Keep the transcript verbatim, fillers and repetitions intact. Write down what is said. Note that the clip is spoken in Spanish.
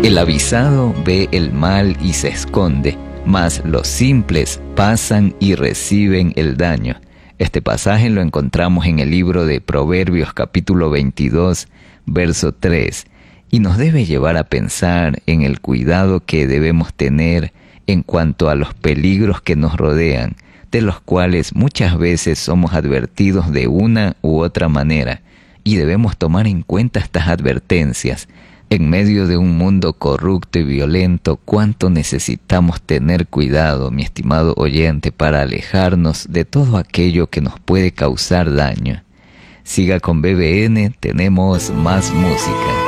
El avisado ve el mal y se esconde, mas los simples pasan y reciben el daño. Este pasaje lo encontramos en el libro de Proverbios capítulo veintidós, verso tres, y nos debe llevar a pensar en el cuidado que debemos tener en cuanto a los peligros que nos rodean, de los cuales muchas veces somos advertidos de una u otra manera, y debemos tomar en cuenta estas advertencias. En medio de un mundo corrupto y violento, cuánto necesitamos tener cuidado, mi estimado oyente, para alejarnos de todo aquello que nos puede causar daño. Siga con B B N, tenemos más música.